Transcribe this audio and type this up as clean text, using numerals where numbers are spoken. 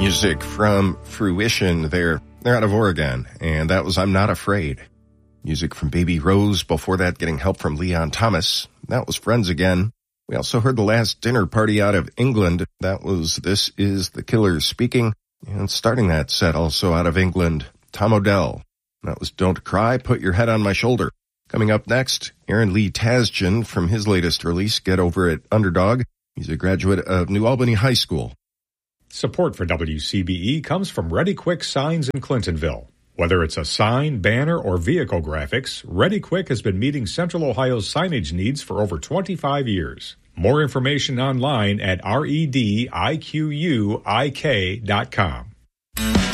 Music from Fruition. They're out of Oregon, and that was I'm Not Afraid. Music from Baby Rose. Before that, getting help from Leon Thomas. That was Friends Again. We also heard The Last Dinner Party out of England. That was This Is the Killers Speaking. And starting that set also out of England, Tom Odell. That was Don't Cry, Put Your Head on My Shoulder. Coming up next, Aaron Lee Tasjan from his latest release, Get Over It, Underdog. He's a graduate of New Albany High School. Support for WCBE comes from Ready Quick Signs in Clintonville. Whether it's a sign, banner, or vehicle graphics, Ready Quick has been meeting Central Ohio's signage needs for over 25 years. More information online at rediquik.com.